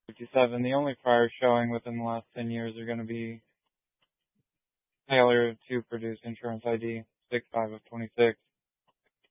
57. The only priors showing within the last 10 years are going to be failure to produce insurance ID, 6/5 of 26.